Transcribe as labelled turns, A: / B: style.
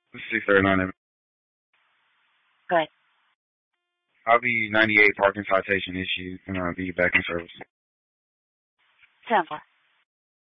A: This is 639.
B: Go ahead.
A: I'll be 98 parking citation issued, and I'll be back in service.
B: 10-4.